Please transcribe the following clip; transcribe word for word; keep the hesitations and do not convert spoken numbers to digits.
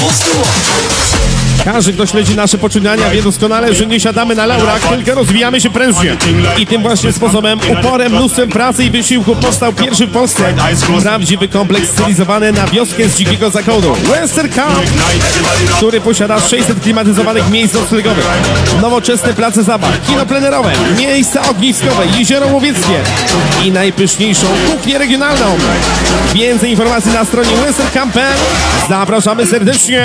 Każdy, kto śledzi nasze poczynania, wie doskonale, że nie siadamy na laurach, tylko rozwijamy się prężnie. I tym właśnie sposobem, uporem, mnóstwem pracy i wysiłku powstał pierwszy w Polsce prawdziwy kompleks stylizowany na wioskę z dzikiego zachodu. Western Camp, który posiada sześćset klimatyzowanych miejsc noclegowych, nowoczesne place zabaw, kino plenerowe, miejsca ogniskowe, jezioro łowieckie i najpyszniejszą kuchnię regionalną. Więcej informacji na stronie western camp kropka p l. Zapraszamy serdecznie!